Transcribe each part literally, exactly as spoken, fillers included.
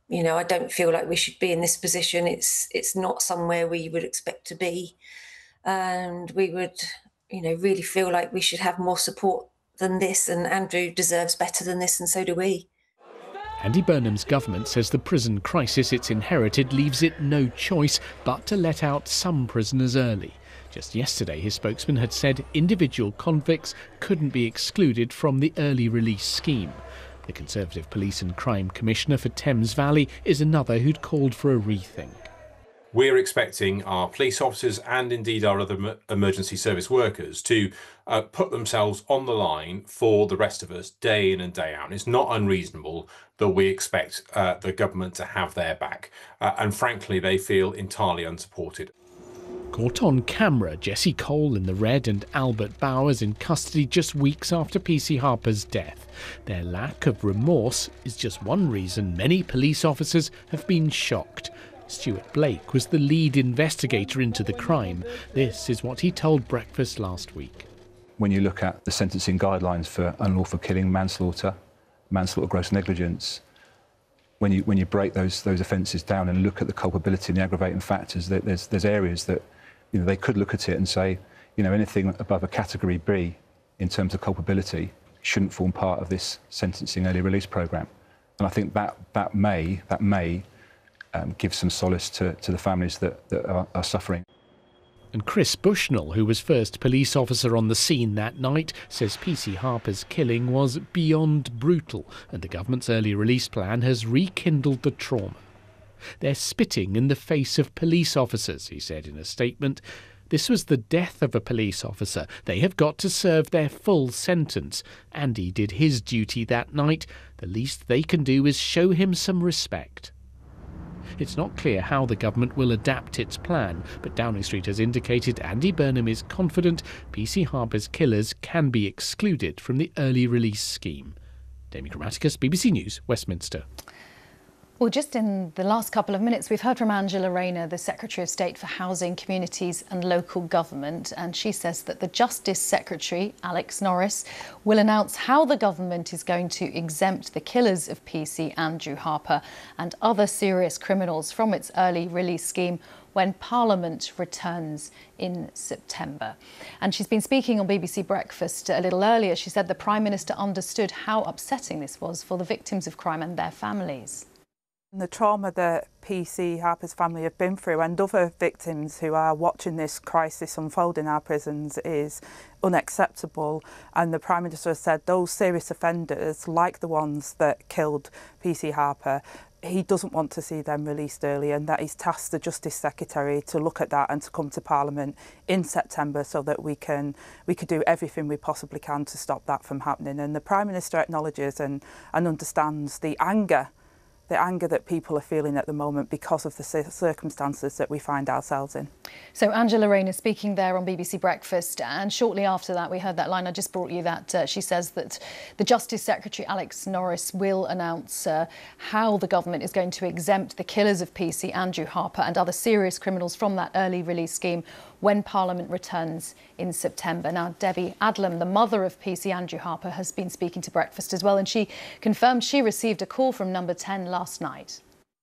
You know, I don't feel like we should be in this position. It's it's not somewhere we would expect to be. And we would, you know, really feel like we should have more support than this. And Andrew deserves better than this, and so do we. Andy Burnham's government says the prison crisis it's inherited leaves it no choice but to let out some prisoners early. Just yesterday, his spokesman had said individual convicts couldn't be excluded from the early release scheme. The Conservative Police and Crime Commissioner for Thames Valley is another who'd called for a rethink. We're expecting our police officers and indeed our other emergency service workers to uh, put themselves on the line for the rest of us day in and day out. And it's not unreasonable that we expect uh, the government to have their back. Uh, and frankly, they feel entirely unsupported. Caught on camera, Jessie Cole in the red and Albert Bowers in custody just weeks after P C Harper's death. Their lack of remorse is just one reason many police officers have been shocked. Stuart Blake was the lead investigator into the crime. This is what he told Breakfast last week. When you look at the sentencing guidelines for unlawful killing, manslaughter, manslaughter, gross negligence, when you when you break those those offences down and look at the culpability and the aggravating factors, there's there's areas that, you know, they could look at it and say, you know, anything above a category B in terms of culpability shouldn't form part of this sentencing early release programme. And I think that that may that may um, give some solace to, to the families that, that are, are suffering. And Chris Bushnell, who was first police officer on the scene that night, says P C Harper's killing was beyond brutal, and the government's early release plan has rekindled the trauma. They're spitting in the face of police officers, he said in a statement. This was the death of a police officer. They have got to serve their full sentence. Andy did his duty that night. The least they can do is show him some respect. It's not clear how the government will adapt its plan, but Downing Street has indicated Andy Burnham is confident P C Harper's killers can be excluded from the early release scheme. Damien Grammaticus, B B C News, Westminster. Well, just in the last couple of minutes, we've heard from Angela Rayner, the Secretary of State for Housing, Communities and Local Government, and she says that the Justice Secretary, Alex Norris, will announce how the government is going to exempt the killers of P C Andrew Harper and other serious criminals from its early release scheme when Parliament returns in September. And she's been speaking on B B C Breakfast a little earlier. She said the Prime Minister understood how upsetting this was for the victims of crime and their families. The trauma that P C Harper's family have been through and other victims who are watching this crisis unfold in our prisons is unacceptable. And the Prime Minister has said those serious offenders, like the ones that killed P C Harper, he doesn't want to see them released early, and that he's tasked the Justice Secretary to look at that and to come to Parliament in September so that we can we could do everything we possibly can to stop that from happening. And the Prime Minister acknowledges and, and understands the anger the anger that people are feeling at the moment because of the circumstances that we find ourselves in. So Angela Rayner speaking there on B B C Breakfast, and shortly after that we heard that line I just brought you that uh, she says that the Justice Secretary Alex Norris will announce uh, how the government is going to exempt the killers of P C Andrew Harper and other serious criminals from that early release scheme when Parliament returns in September. Now, Debbie Adlam, the mother of P C Andrew Harper, has been speaking to Breakfast as well, and she confirmed she received a call from Number ten last night.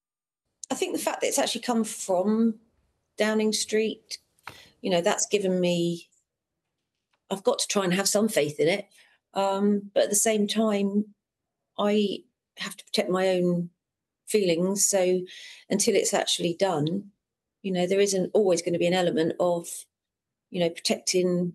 I think the fact that it's actually come from Downing Street, you know, that's given me, I've got to try and have some faith in it. Um, but at the same time, I have to protect my own feelings. So until it's actually done, you know, there isn't always going to be an element of, you know, protecting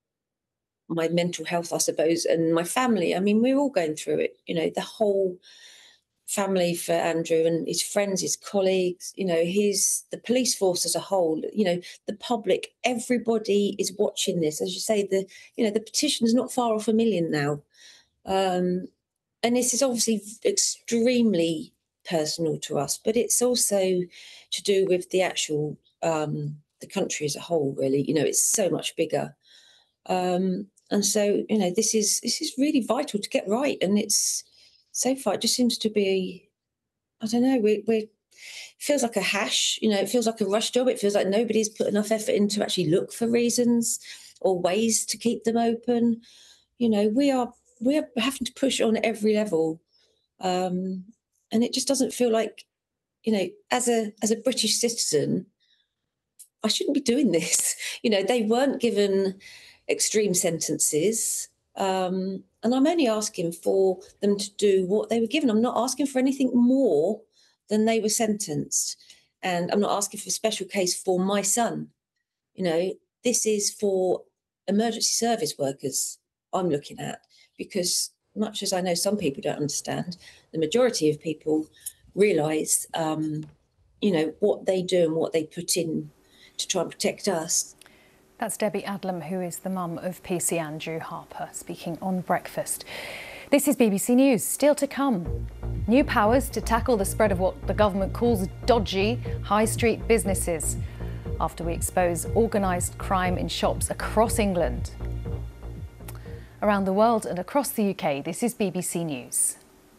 my mental health, I suppose, and my family. I mean, we're all going through it, you know, the whole family for Andrew and his friends, his colleagues, you know, his, the police force as a whole, you know, the public, everybody is watching this. As you say, the, you know, the petition's not far off a million now. Um, and this is obviously extremely personal to us, but it's also to do with the actual um the country as a whole, really. You know, it's so much bigger, um and so, you know, this is this is really vital to get right. And it's so far it just seems to be, I don't know, we we it feels like a hash, you know, it feels like a rush job. It feels like nobody's put enough effort in to actually look for reasons or ways to keep them open. You know, we are we are having to push on every level, um and it just doesn't feel like you know, as a as a British citizen, I shouldn't be doing this. You know, they weren't given extreme sentences. Um, and I'm only asking for them to do what they were given. I'm not asking for anything more than they were sentenced. And I'm not asking for a special case for my son. You know, this is for emergency service workers I'm looking at, because much as I know some people don't understand, the majority of people realise, um, you know, what they do and what they put in to try and protect us. That's Debbie Adlam, who is the mum of P C Andrew Harper, speaking on Breakfast. This is B B C News. Still to come. New powers to tackle the spread of what the government calls dodgy high street businesses, after we expose organised crime in shops across England. Around the world and across the U K, this is B B C News.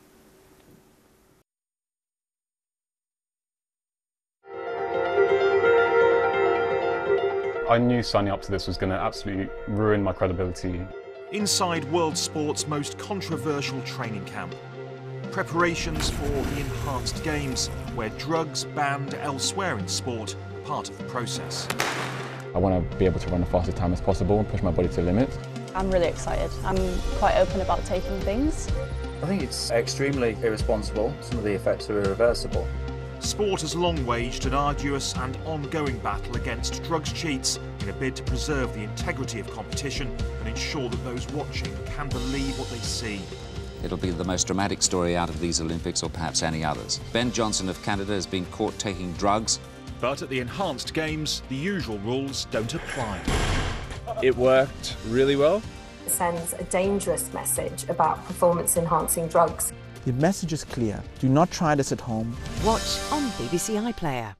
I knew signing up to this was going to absolutely ruin my credibility. Inside world sport's most controversial training camp. Preparations for the Enhanced Games, where drugs banned elsewhere in sport are part of the process. I want to be able to run the fastest time as possible and push my body to the limit. I'm really excited. I'm quite open about taking things. I think it's extremely irresponsible. Some of the effects are irreversible. Sport has long waged an arduous and ongoing battle against drugs cheats in a bid to preserve the integrity of competition and ensure that those watching can believe what they see. It'll be the most dramatic story out of these Olympics, or perhaps any others. Ben Johnson of Canada has been caught taking drugs. But at the Enhanced Games, the usual rules don't apply. It worked really well. It sends a dangerous message about performance-enhancing drugs. The message is clear. Do not try this at home. Watch on B B C iPlayer.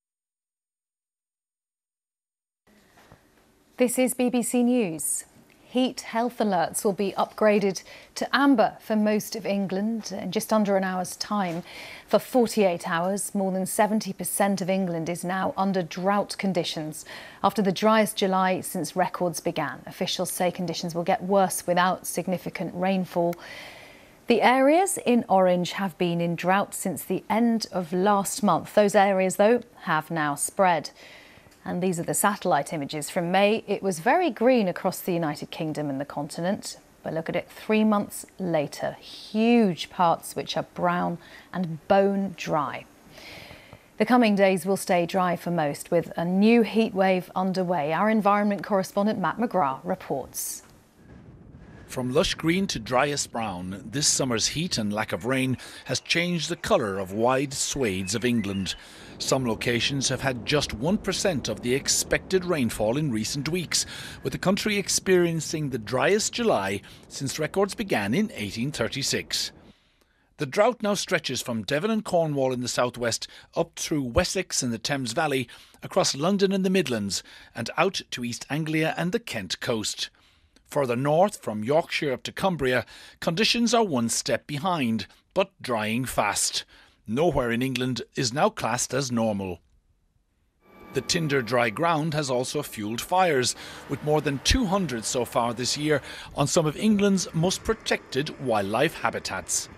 This is B B C News. Heat health alerts will be upgraded to amber for most of England in just under an hour's time. For forty-eight hours, more than seventy percent of England is now under drought conditions after the driest July since records began. Officials say conditions will get worse without significant rainfall. The areas in orange have been in drought since the end of last month. Those areas, though, have now spread. And these are the satellite images from May. It was very green across the United Kingdom and the continent. But look at it three months later. Huge parts which are brown and bone dry. The coming days will stay dry for most, with a new heat wave underway. Our environment correspondent Matt McGrath reports. From lush green to driest brown, this summer's heat and lack of rain has changed the colour of wide swathes of England. Some locations have had just one percent of the expected rainfall in recent weeks, with the country experiencing the driest July since records began in eighteen thirty-six. The drought now stretches from Devon and Cornwall in the southwest up through Wessex and the Thames Valley, across London and the Midlands, and out to East Anglia and the Kent coast. Further north, from Yorkshire up to Cumbria, conditions are one step behind, but drying fast. Nowhere in England is now classed as normal. The tinder dry ground has also fuelled fires, with more than two hundred so far this year on some of England's most protected wildlife habitats.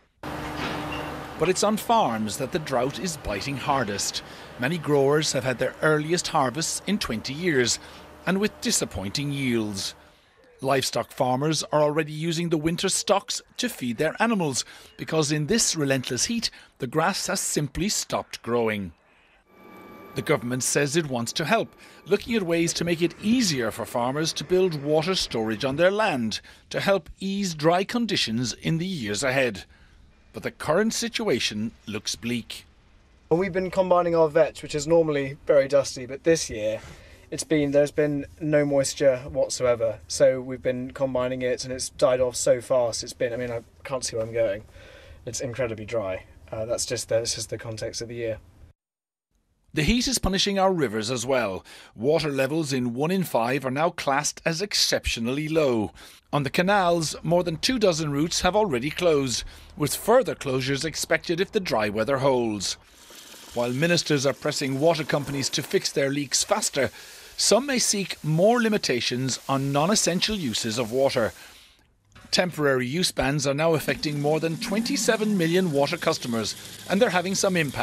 But it's on farms that the drought is biting hardest. Many growers have had their earliest harvests in twenty years, and with disappointing yields. Livestock farmers are already using the winter stocks to feed their animals, because in this relentless heat, the grass has simply stopped growing. The government says it wants to help, looking at ways to make it easier for farmers to build water storage on their land to help ease dry conditions in the years ahead. But the current situation looks bleak. Well, we've been combining our vetch, which is normally very dusty, but this year it's been there's been no moisture whatsoever. So we've been combining it, and it's died off so fast. It's been, I mean, I can't see where I'm going. It's incredibly dry. Uh, that's just the, that's just the context of the year. The heat is punishing our rivers as well. Water levels in one in five are now classed as exceptionally low. On the canals, more than two dozen routes have already closed, with further closures expected if the dry weather holds. While ministers are pressing water companies to fix their leaks faster, some may seek more limitations on non-essential uses of water. Temporary use bans are now affecting more than twenty-seven million water customers, and they're having some impact.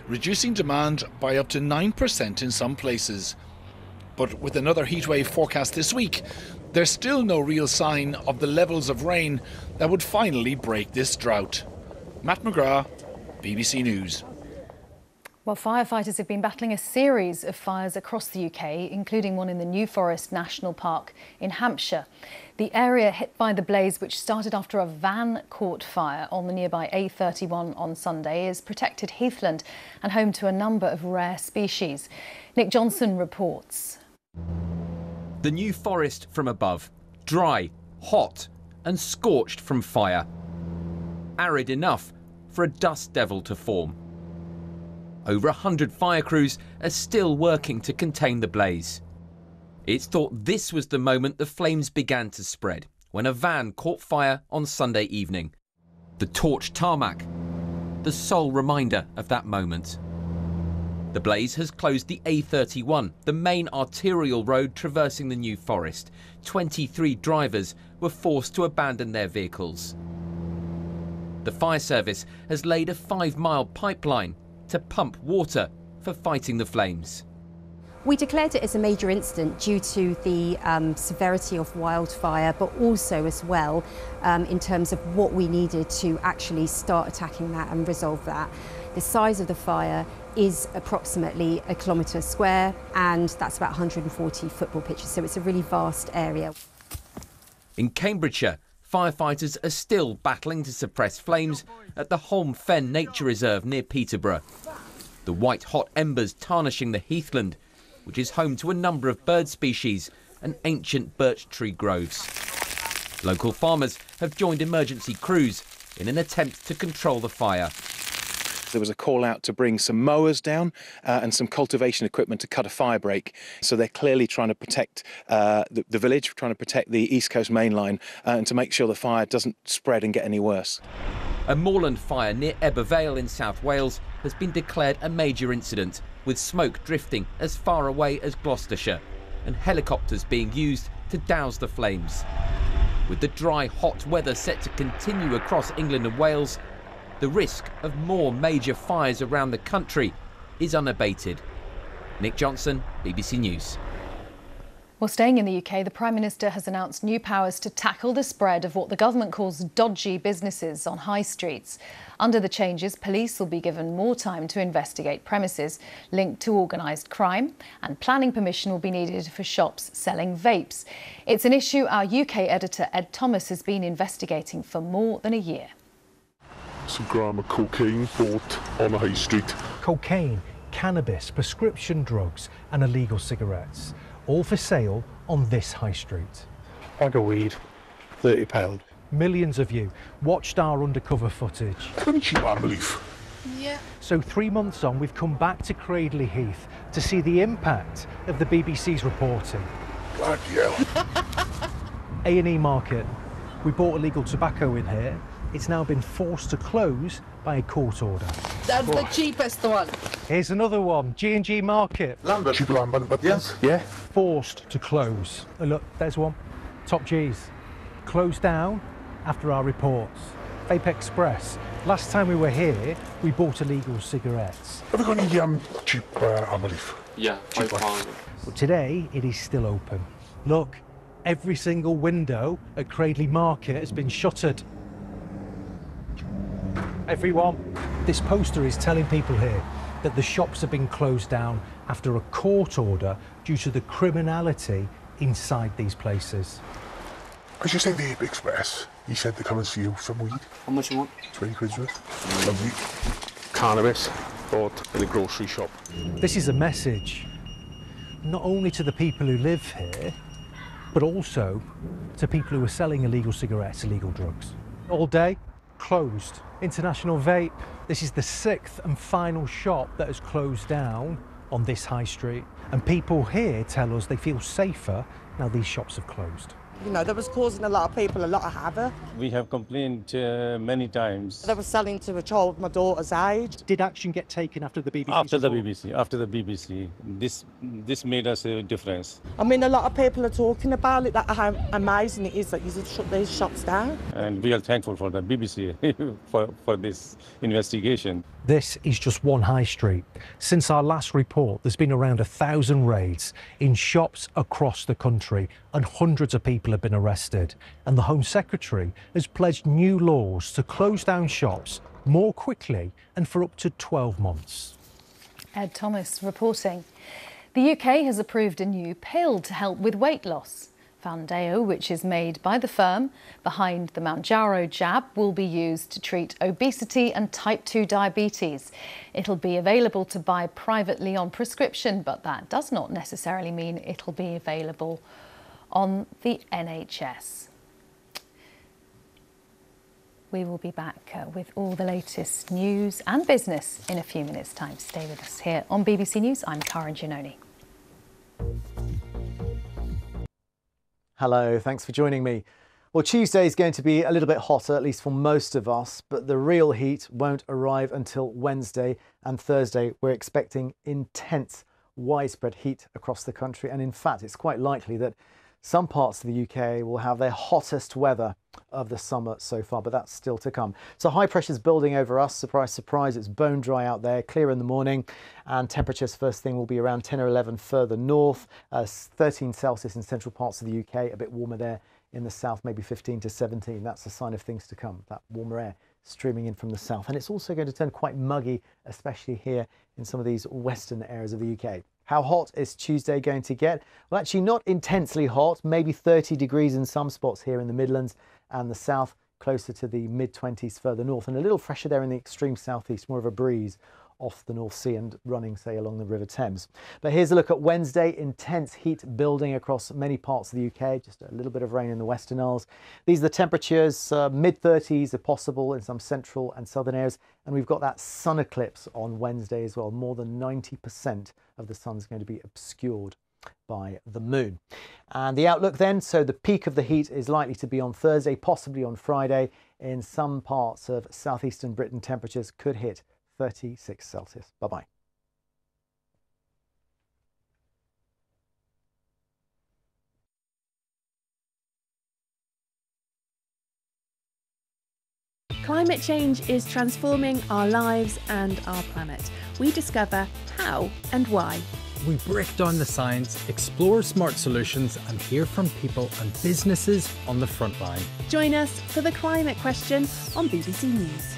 reducing demand by up to nine percent in some places. But with another heatwave forecast this week, there's still no real sign of the levels of rain that would finally break this drought. Matt McGrath, B B C News. Well, firefighters have been battling a series of fires across the U K, including one in the New Forest National Park in Hampshire. The area hit by the blaze, which started after a van caught fire on the nearby A thirty-one on Sunday, is protected heathland and home to a number of rare species. Nick Johnson reports. The New Forest from above, dry, hot and scorched from fire. Arid enough for a dust devil to form. Over a hundred fire crews are still working to contain the blaze. It's thought this was the moment the flames began to spread, when a van caught fire on Sunday evening. The torched tarmac, the sole reminder of that moment. The blaze has closed the A thirty-one, the main arterial road traversing the New Forest. twenty-three drivers were forced to abandon their vehicles. The fire service has laid a five-mile pipeline to pump water for fighting the flames. We declared it as a major incident due to the um, severity of wildfire, but also as well um, in terms of what we needed to actually start attacking that and resolve that. The size of the fire is approximately a kilometre square, and that's about one hundred forty football pitches, so it's a really vast area. In Cambridgeshire, firefighters are still battling to suppress flames at the Holme Fen Nature Reserve near Peterborough. The white-hot embers tarnishing the heathland, which is home to a number of bird species and ancient birch tree groves. Local farmers have joined emergency crews in an attempt to control the fire. There was a call out to bring some mowers down uh, and some cultivation equipment to cut a fire break. So they're clearly trying to protect uh, the, the village, trying to protect the East Coast main line uh, and to make sure the fire doesn't spread and get any worse. A moorland fire near Ebbw Vale in South Wales has been declared a major incident, with smoke drifting as far away as Gloucestershire and helicopters being used to douse the flames. With the dry, hot weather set to continue across England and Wales, the risk of more major fires around the country is unabated. Nick Johnson, B B C News. Well, staying in the U K, the Prime Minister has announced new powers to tackle the spread of what the government calls dodgy businesses on high streets. Under the changes, police will be given more time to investigate premises linked to organised crime, and planning permission will be needed for shops selling vapes. It's an issue our U K editor Ed Thomas has been investigating for more than a year. Some gram of cocaine bought on a high street. Cocaine, cannabis, prescription drugs and illegal cigarettes, all for sale on this high street. Bag of weed, thirty pounds. Millions of you watched our undercover footage. Couldn't you believe? Yeah. So three months on, we've come back to Cradley Heath to see the impact of the B B C's reporting. Bloody hell. A and E Market. We bought illegal tobacco in here. It's now been forced to close by a court order. That's oh. the cheapest one. Here's another one, G and G Market. Lambert. Cheap Lambert, but yes. Yeah. Forced to close. Oh, look, there's one. Top G's. Closed down after our reports. Vape Express. Last time we were here, we bought illegal cigarettes. Have we got any um, cheap, uh, I believe? Yeah, five pounds. But today, it is still open. Look, every single window at Cradley Market has been shuttered. Everyone, this poster is telling people here that the shops have been closed down after a court order due to the criminality inside these places. As you say, the Vape Express, he said to come and see you some weed. How much you want? twenty quid's worth. Lovely. Cannabis bought in a grocery shop. This is a message, not only to the people who live here, but also to people who are selling illegal cigarettes, illegal drugs. All day, closed. International Vape. This is the sixth and final shop that has closed down on this high street. And people here tell us they feel safer now these shops have closed. You know, that was causing a lot of people a lot of havoc. We have complained uh, many times. They were selling to a child my daughter's age. Did action get taken after the B B C? After report? the B B C, after the B B C. This, this made us a difference. I mean, a lot of people are talking about it, that how amazing it is that you shut these shops down. And we are thankful for the B B C for, for this investigation. This is just one high street. Since our last report, there's been around a thousand raids in shops across the country and hundreds of people have been arrested. And the Home Secretary has pledged new laws to close down shops more quickly and for up to twelve months. Ed Thomas reporting. The U K has approved a new pill to help with weight loss. Foundayo, which is made by the firm behind the Mounjaro jab, will be used to treat obesity and type two diabetes. It'll be available to buy privately on prescription, but that does not necessarily mean it'll be available on the N H S. We will be back uh, with all the latest news and business in a few minutes' time. Stay with us here on B B C News. I'm Karen Giannoni. Hello, thanks for joining me. Well, Tuesday is going to be a little bit hotter, at least for most of us, but the real heat won't arrive until Wednesday and Thursday. We're expecting intense, widespread heat across the country. And in fact, it's quite likely that some parts of the U K will have their hottest weather of the summer so far, but that's still to come. So high pressure's building over us. Surprise, surprise, it's bone dry out there, clear in the morning, and temperatures first thing will be around ten or eleven further north, uh, thirteen Celsius in central parts of the U K, a bit warmer there in the south, maybe fifteen to seventeen. That's a sign of things to come, that warmer air streaming in from the south. And it's also going to turn quite muggy, especially here in some of these western areas of the U K. How hot is Tuesday going to get? Well, actually not intensely hot, maybe thirty degrees in some spots here in the Midlands and the south, closer to the mid twenties further north, and a little fresher there in the extreme southeast, more of a breeze off the North Sea and running, say, along the River Thames. But here's a look at Wednesday. Intense heat building across many parts of the U K, just a little bit of rain in the Western Isles. These are the temperatures, uh, mid thirties if possible in some central and southern areas. And we've got that sun eclipse on Wednesday as well. More than ninety percent of the sun's going to be obscured by the moon. And the outlook then, so the peak of the heat is likely to be on Thursday, possibly on Friday. In some parts of southeastern Britain, temperatures could hit thirty-six Celsius. Bye-bye. Climate change is transforming our lives and our planet. We discover how and why. We break down the science, explore smart solutions, and hear from people and businesses on the front line. Join us for The Climate Question on B B C News.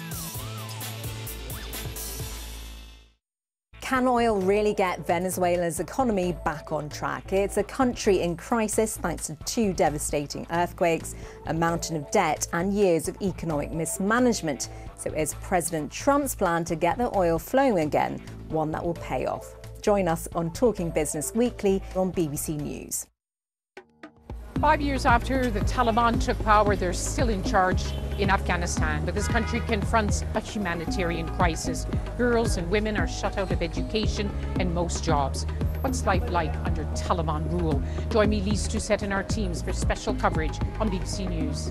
Can oil really get Venezuela's economy back on track? It's a country in crisis thanks to two devastating earthquakes, a mountain of debt and years of economic mismanagement. So is President Trump's plan to get the oil flowing again one that will pay off? Join us on Talking Business Weekly on B B C News. Five years after the Taliban took power, they're still in charge in Afghanistan. But this country confronts a humanitarian crisis. Girls and women are shut out of education and most jobs. What's life like under Taliban rule? Join me, Lise Doucette, and our teams for special coverage on B B C News.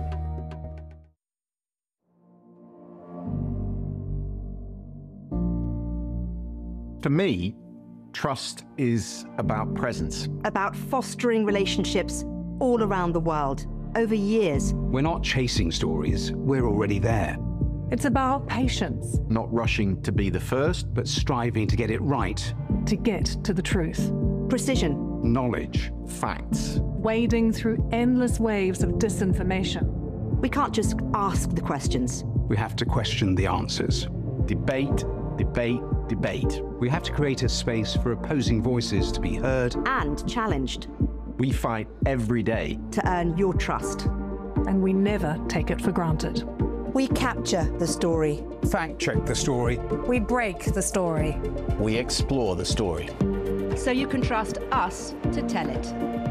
For me, trust is about presence. About fostering relationships all around the world, over years. We're not chasing stories, we're already there. It's about patience. Not rushing to be the first, but striving to get it right. To get to the truth. Precision. Knowledge. Facts. Wading through endless waves of disinformation. We can't just ask the questions. We have to question the answers. Debate, debate, debate. We have to create a space for opposing voices to be heard and challenged. We fight every day to earn your trust. And we never take it for granted. We capture the story. Fact check the story. We break the story. We explore the story. So you can trust us to tell it.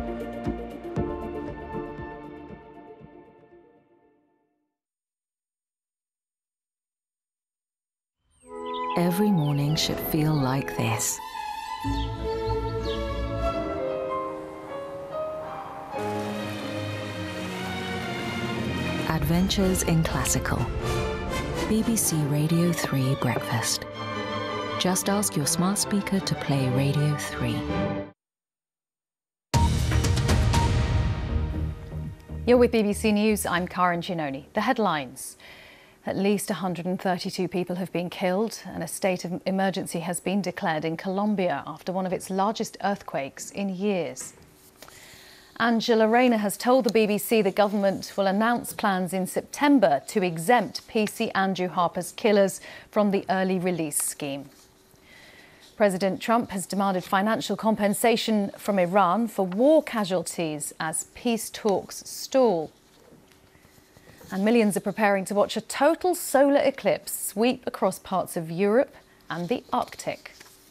Every morning should feel like this. Adventures in Classical. B B C Radio three Breakfast. Just ask your smart speaker to play Radio three. You're with B B C News. I'm Karen Giannoni. The headlines. At least one hundred thirty-two people have been killed and a state of emergency has been declared in Colombia after one of its largest earthquakes in years. Angela Rayner has told the B B C the government will announce plans in September to exempt P C Andrew Harper's killers from the early release scheme. President Trump has demanded financial compensation from Iran for war casualties as peace talks stall. And millions are preparing to watch a total solar eclipse sweep across parts of Europe and the Arctic.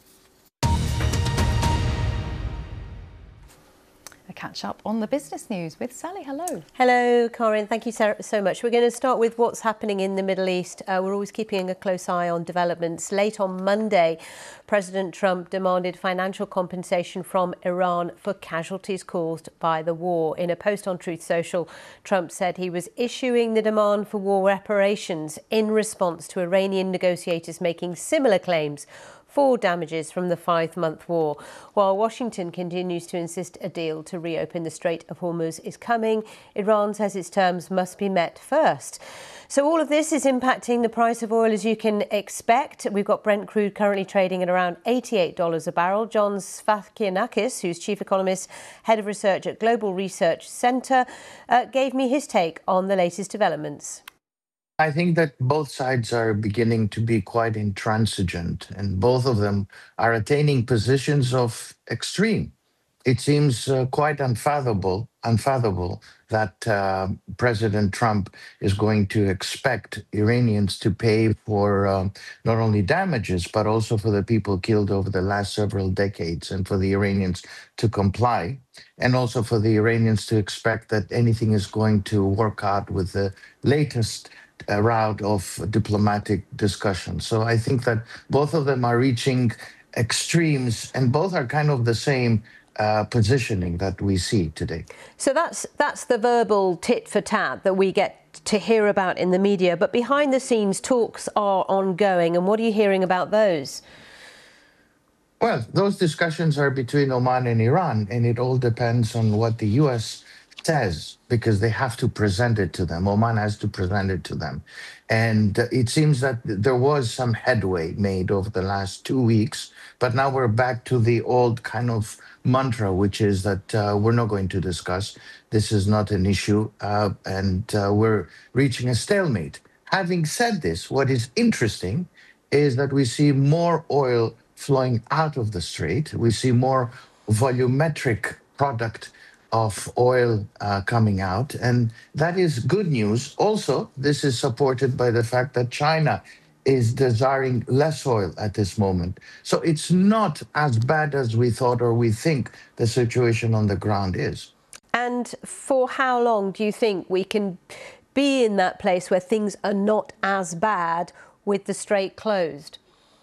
A catch up on the business news with Sally. Hello. Hello, Corinne. Thank you so, so much. We're going to start with what's happening in the Middle East. Uh, we're always keeping a close eye on developments. Late on Monday, President Trump demanded financial compensation from Iran for casualties caused by the war. In a post on Truth Social, Trump said he was issuing the demand for war reparations in response to Iranian negotiators making similar claims for damages from the five-month war. While Washington continues to insist a deal to reopen the Strait of Hormuz is coming, Iran says its terms must be met first. So all of this is impacting the price of oil, as you can expect. We've got Brent crude currently trading at around eighty-eight dollars a barrel. John Sfakianakis, who's chief economist, head of research at Global Research Centre, uh, gave me his take on the latest developments. I think that both sides are beginning to be quite intransigent, and both of them are attaining positions of extreme. It seems uh, quite unfathomable, unfathomable that uh, President Trump is going to expect Iranians to pay for uh, not only damages, but also for the people killed over the last several decades, and for the Iranians to comply, and also for the Iranians to expect that anything is going to work out with the latest a route of diplomatic discussion. So I think that both of them are reaching extremes, and both are kind of the same uh, positioning that we see today. So that's that's the verbal tit for tat that we get to hear about in the media. But behind the scenes, talks are ongoing. And what are you hearing about those? Well, those discussions are between Oman and Iran, and it all depends on what the U S says, because they have to present it to them. Oman has to present it to them. And uh, it seems that there was some headway made over the last two weeks, but now we're back to the old kind of mantra, which is that uh, we're not going to discuss. This is not an issue, uh, and uh, we're reaching a stalemate. Having said this, what is interesting is that we see more oil flowing out of the strait. We see more volumetric product of oil uh, coming out, and that is good news. Also, this is supported by the fact that China is desiring less oil at this moment. So it's not as bad as we thought, or we think the situation on the ground is. And for how long do you think we can be in that place where things are not as bad with the strait closed?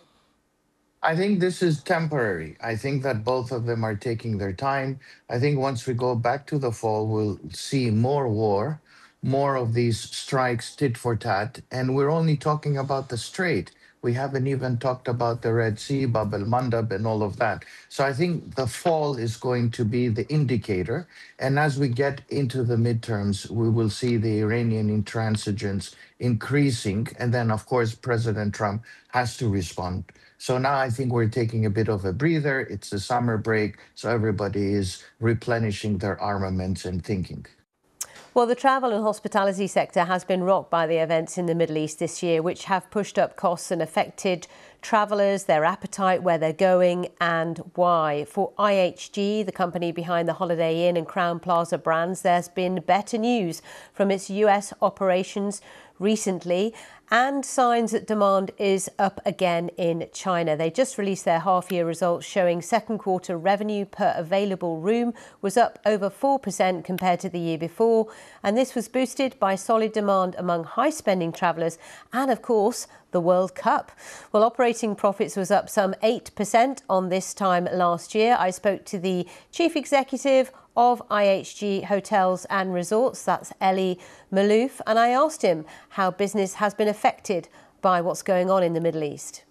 I think this is temporary. I think that both of them are taking their time. I think once we go back to the fall, we'll see more war, more of these strikes tit for tat. And we're only talking about the strait. We haven't even talked about the Red Sea, Bab el-Mandab, and all of that. So I think the fall is going to be the indicator. And as we get into the midterms, we will see the Iranian intransigence increasing. And then, of course, President Trump has to respond. So now I think we're taking a bit of a breather. It's the summer break, so everybody is replenishing their armaments and thinking. Well, the travel and hospitality sector has been rocked by the events in the Middle East this year, which have pushed up costs and affected travellers, their appetite, where they're going and why. For I H G, the company behind the Holiday Inn and Crowne Plaza brands, there's been better news from its U S operations recently, and signs that demand is up again in China. They just released their half-year results showing second quarter revenue per available room was up over four percent compared to the year before, and this was boosted by solid demand among high-spending travellers and, of course, the World Cup. Well, operating profits was up some eight percent on this time last year. I spoke to the chief executive of I H G Hotels and Resorts, that's Elie Maalouf, and I asked him how business has been affected by what's going on in the Middle East.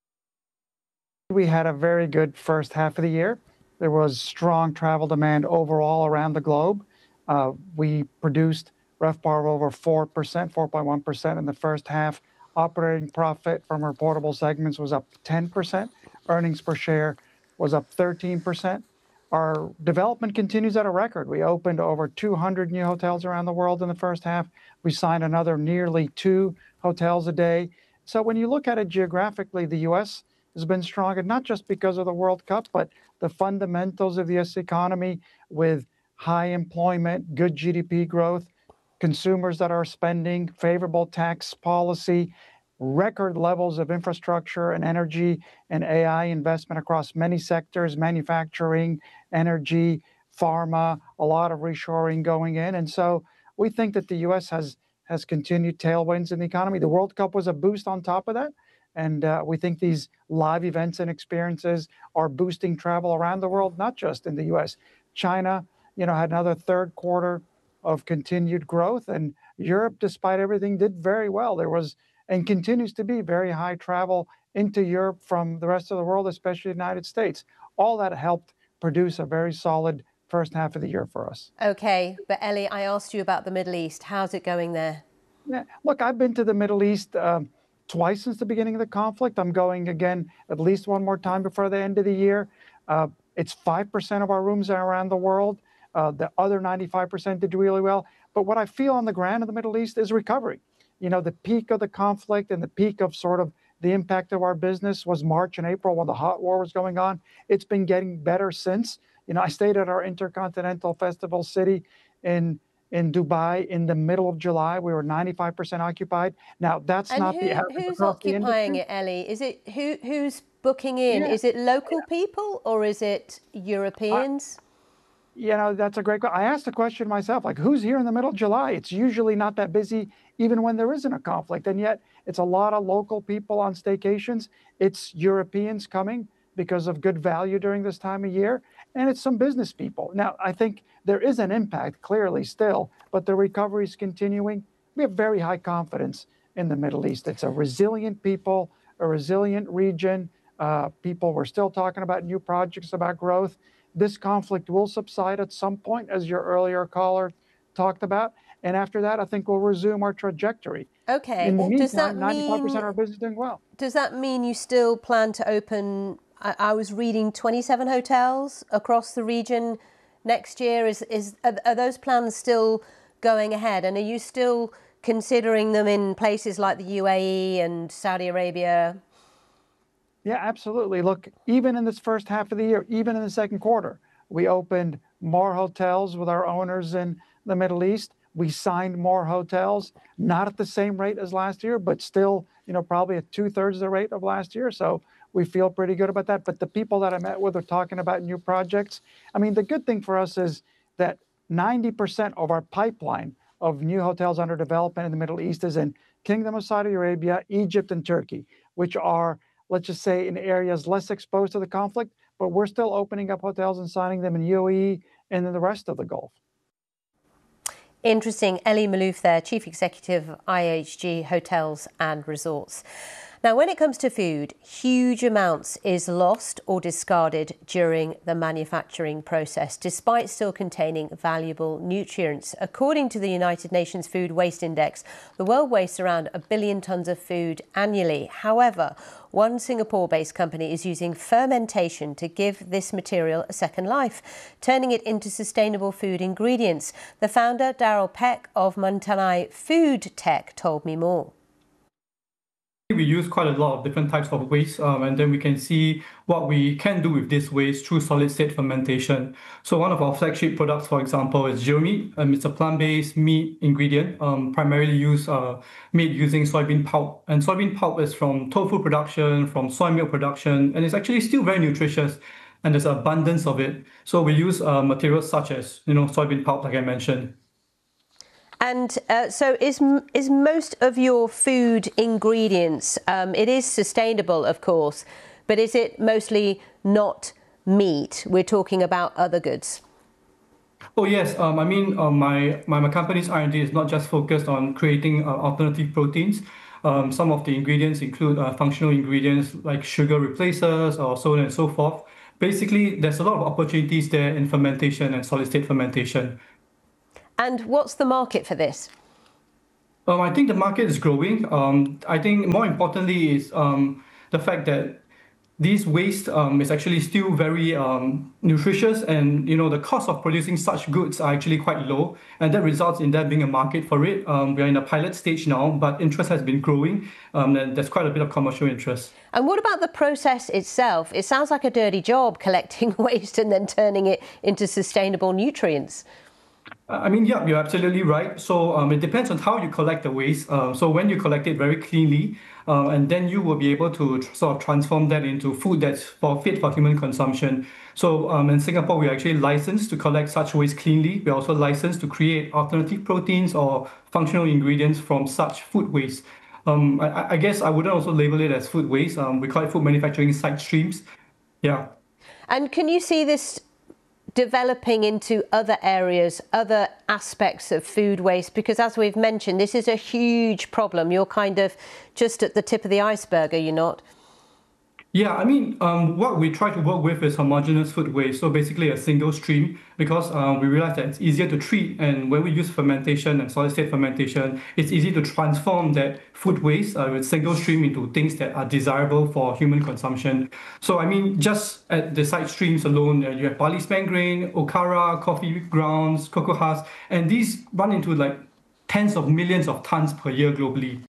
We had a very good first half of the year. There was strong travel demand overall around the globe. Uh, we produced RevPAR over four percent, four point one percent in the first half. Operating profit from reportable segments was up ten percent. Earnings per share was up thirteen percent. Our development continues at a record. We opened over two hundred new hotels around the world in the first half. We signed another nearly two hotels a day. So when you look at it geographically, the U S has been strong, and not just because of the World Cup, but the fundamentals of the U S economy with high employment, good G D P growth, consumers that are spending, favorable tax policy, record levels of infrastructure and energy and A I investment across many sectors, manufacturing, energy, pharma, a lot of reshoring going in. And so we think that the U S has, has continued tailwinds in the economy. The World Cup was a boost on top of that. And uh, we think these live events and experiences are boosting travel around the world, not just in the U S. China, you know, had another third quarter of continued growth, and Europe, despite everything, did very well. There was and continues to be very high travel into Europe from the rest of the world, especially the United States. All that helped produce a very solid first half of the year for us. Okay, but Ellie, I asked you about the Middle East. How's it going there? Yeah, look, I've been to the Middle East um, twice since the beginning of the conflict. I'm going again at least one more time before the end of the year. Uh, it's five percent of our rooms are around the world. Uh, the other ninety-five percent did really well. But what I feel on the ground in the Middle East is recovery. You know, the peak of the conflict and the peak of sort of the impact of our business was March and April when the hot war was going on. It's been getting better since. You know, I stayed at our Intercontinental Festival City in in Dubai in the middle of July. We were ninety-five percent occupied. Now, that's and not who, the average who's across the occupying industry. it, Ellie? Is it who who's booking in? Yeah. Is it local people or is it Europeans? I, You know, that's a great question. I asked the question myself, like, who's here in the middle of July? It's usually not that busy, even when there isn't a conflict. And yet it's a lot of local people on staycations. It's Europeans coming because of good value during this time of year. And it's some business people. Now, I think there is an impact, clearly, still, but the recovery is continuing. We have very high confidence in the Middle East. It's a resilient people, a resilient region. Uh, people, we're still talking about new projects, about growth. This conflict will subside at some point, as your earlier caller talked about. And after that, I think we'll resume our trajectory. Okay. In the meantime, does that ninety-five percent mean, of our business is doing well. Does that mean you still plan to open, I, I was reading twenty-seven hotels across the region next year? Is, is are, are those plans still going ahead? And are you still considering them in places like the U A E and Saudi Arabia? Yeah, absolutely. Look, even in this first half of the year, even in the second quarter, we opened more hotels with our owners in the Middle East. We signed more hotels, not at the same rate as last year, but still, you know, probably at two thirds the rate of last year. So we feel pretty good about that. But the people that I met with are talking about new projects. I mean, the good thing for us is that ninety percent of our pipeline of new hotels under development in the Middle East is in Kingdom of Saudi Arabia, Egypt, and Turkey, which are, let's just say, in areas less exposed to the conflict, but we're still opening up hotels and signing them in U A E and in the rest of the Gulf. Interesting. Elie Maalouf there, Chief Executive of I H G Hotels and Resorts. Now, when it comes to food, huge amounts is lost or discarded during the manufacturing process, despite still containing valuable nutrients. According to the United Nations Food Waste Index, the world wastes around a billion tonnes of food annually. However, one Singapore-based company is using fermentation to give this material a second life, turning it into sustainable food ingredients. The founder, Daryl Peck of Mantanai Food Tech, told me more. We use quite a lot of different types of waste, um, and then we can see what we can do with this waste through solid-state fermentation. So one of our flagship products, for example, is Geo Meat. Um, it's a plant-based meat ingredient, um, primarily used uh, made using soybean pulp. And soybean pulp is from tofu production, from soy milk production, and it's actually still very nutritious, and there's abundance of it. So we use uh, materials such as, you know, soybean pulp, like I mentioned. And uh, so is is most of your food ingredients, um, it is sustainable, of course, but is it mostly not meat? We're talking about other goods. Oh, yes. Um, I mean, uh, my, my, my company's R and D is not just focused on creating uh, alternative proteins. Um, some of the ingredients include uh, functional ingredients like sugar replacers or so on and so forth. Basically, there's a lot of opportunities there in fermentation and solid-state fermentation. And what's the market for this? Um, I think the market is growing. Um, I think more importantly is um, the fact that this waste um, is actually still very um, nutritious, and you know the cost of producing such goods are actually quite low, and that results in there being a market for it. Um, we are in a pilot stage now, but interest has been growing, um, and there's quite a bit of commercial interest. And what about the process itself? It sounds like a dirty job, collecting waste and then turning it into sustainable nutrients. I mean, yeah, you're absolutely right. So um, it depends on how you collect the waste. Uh, so when you collect it very cleanly, uh, and then you will be able to tr- sort of transform that into food that's for fit for human consumption. So um, in Singapore, we're actually licensed to collect such waste cleanly. We're also licensed to create alternative proteins or functional ingredients from such food waste. Um, I, I guess I wouldn't also label it as food waste. Um, we call it food manufacturing side streams. Yeah. And can you see this developing into other areas, other aspects of food waste? Because as we've mentioned, this is a huge problem. You're kind of just at the tip of the iceberg, are you not? Yeah, I mean, um, what we try to work with is homogeneous food waste, so basically a single stream, because uh, we realize that it's easier to treat, and when we use fermentation and solid state fermentation, it's easy to transform that food waste uh, with single stream into things that are desirable for human consumption. So, I mean, just at the side streams alone, uh, you have barley spent grain, okara, coffee grounds, cocoa husk, and these run into like tens of millions of tons per year globally.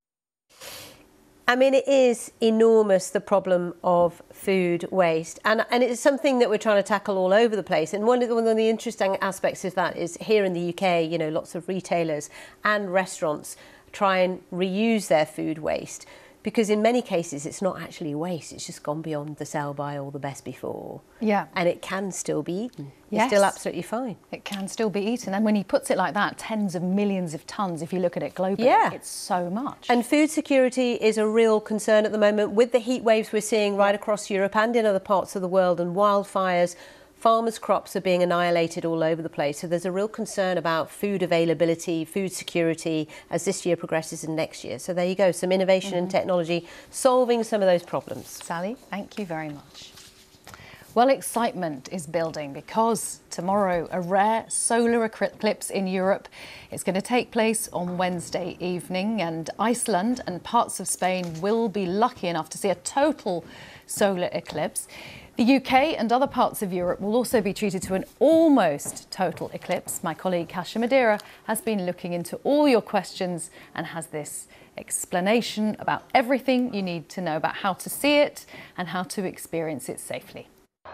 I mean, it is enormous, the problem of food waste. And, and it's something that we're trying to tackle all over the place. And one of, the, one of the interesting aspects of that is here in the U K, you know, lots of retailers and restaurants try and reuse their food waste, because in many cases it's not actually waste, it's just gone beyond the sell by or the best before. Yeah. And it can still be eaten. Yes. It's still absolutely fine. It can still be eaten. And when he puts it like that, tens of millions of tonnes, if you look at it globally, yeah. it's so much. And food security is a real concern at the moment with the heat waves we're seeing right across Europe and in other parts of the world, and wildfires. Farmers' crops are being annihilated all over the place. So there's a real concern about food availability, food security as this year progresses and next year. So there you go, some innovation mm-hmm. and technology solving some of those problems. Sally, thank you very much. Well, excitement is building because tomorrow a rare solar eclipse in Europe is going to take place on Wednesday evening, and Iceland and parts of Spain will be lucky enough to see a total solar eclipse. The U K and other parts of Europe will also be treated to an almost total eclipse. My colleague Kasia Madeira has been looking into all your questions and has this explanation about everything you need to know about how to see it and how to experience it safely.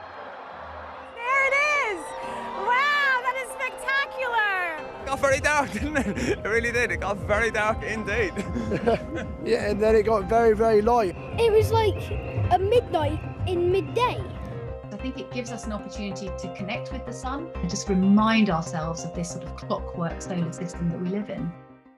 There it is! Wow, that is spectacular! It got very dark, didn't it? It really did. It got very dark indeed. Yeah, and then it got very, very light. It was like a midnight in midday. I think it gives us an opportunity to connect with the sun and just remind ourselves of this sort of clockwork solar system that we live in.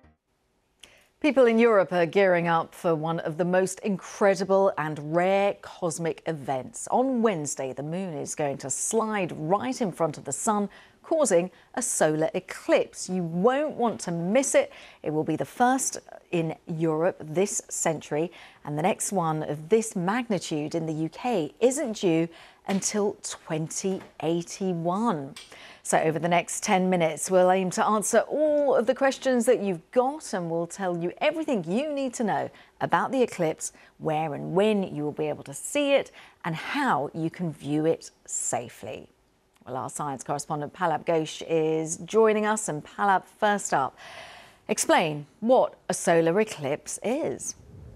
People in Europe are gearing up for one of the most incredible and rare cosmic events. On Wednesday, the moon is going to slide right in front of the sun, causing a solar eclipse. You won't want to miss it. It will be the first in Europe this century, and the next one of this magnitude in the U K isn't due until twenty eighty-one. So over the next ten minutes, we'll aim to answer all of the questions that you've got, and we'll tell you everything you need to know about the eclipse, where and when you will be able to see it, and how you can view it safely. Well, our science correspondent Palab Ghosh is joining us, and Palab, first up, explain what a solar eclipse is.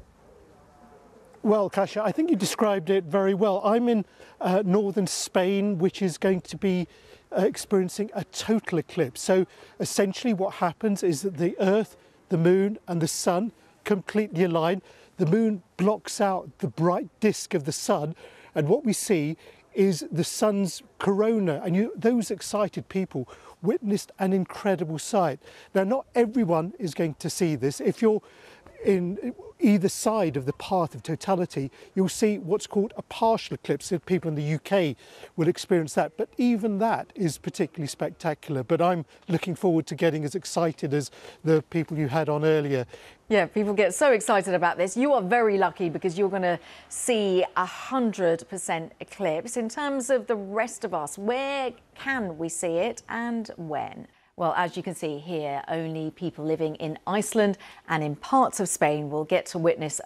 Well, Kasia, I think you described it very well. I'm in uh, northern Spain, which is going to be uh, experiencing a total eclipse. So essentially what happens is that the Earth, the moon and the sun completely align. The moon blocks out the bright disk of the sun, and what we see is the sun's corona, and you, those excited people witnessed an incredible sight. Now, not everyone is going to see this. If you're in either side of the path of totality, you'll see what's called a partial eclipse. People in the U K will experience that, but even that is particularly spectacular. But I'm looking forward to getting as excited as the people you had on earlier. Yeah, people get so excited about this. You are very lucky because you're going to see a one hundred percent eclipse. In terms of the rest of us, where can we see it and when? Well, as you can see here, only people living in Iceland and in parts of Spain will get to witness